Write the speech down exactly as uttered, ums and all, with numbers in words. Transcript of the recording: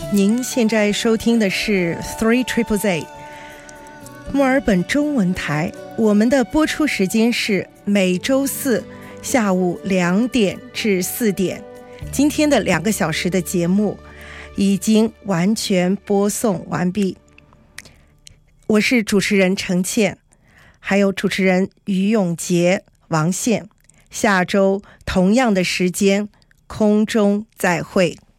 您现在收听的是 Three Triple Z 墨尔本中文台，我们的播出时间是每周四下午两点至四点。今天的两个小时的节目已经完全播送完毕。我是主持人程倩，还有主持人于永杰、王宪。下周同样的时间空中再会。